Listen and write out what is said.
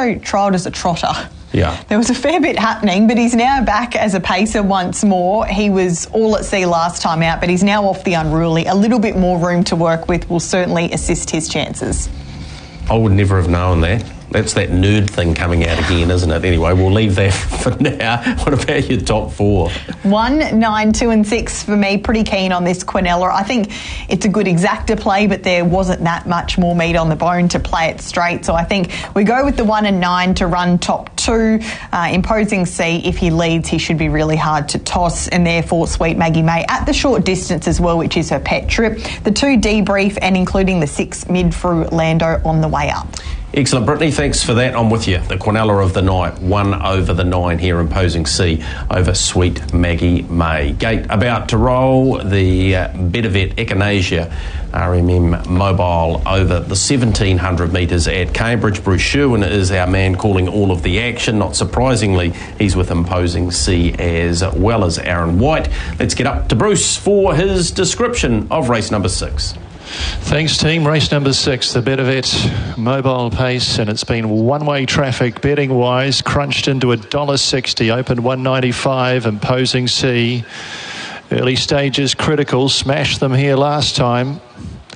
also trialled as a trotter. Yeah. There was a fair bit happening, but he's now back as a pacer once more. He was all at sea last time out, but he's now off the Unruly. A little bit more room to work with will certainly assist his chances. I would never have known that. That's that nerd thing coming out again, isn't it? Anyway, we'll leave that for now. What about your top four? 1, 9, 2 and 6 for me. Pretty keen on this Quinella. I think it's a good exacta play, but there wasn't that much more meat on the bone to play it straight. So I think we go with the 1 and 9 to run top 2. Imposing C, if he leads, he should be really hard to toss. And therefore, Sweet Maggie May at the short distance as well, which is her pet trip. The 2 debrief and including the 6 mid-through Lando on the way up. Excellent, Brittany, thanks for that. I'm with you. The Quinella of the night, 1 over the 9 here, Imposing C over Sweet Maggie May. Gate about to roll, the Bedavet Echinacea RMM Mobile over the 1,700 metres at Cambridge. Bruce Sherwin is our man calling all of the action. Not surprisingly, he's with Imposing C as well as Aaron White. Let's get up to Bruce for his description of race number 6. Thanks, team. Race number 6, the Bedavet Mobile Pace, and it's been one-way traffic betting-wise, crunched into $1.60, opened $1.95, Imposing C. Early stages critical, smashed them here last time.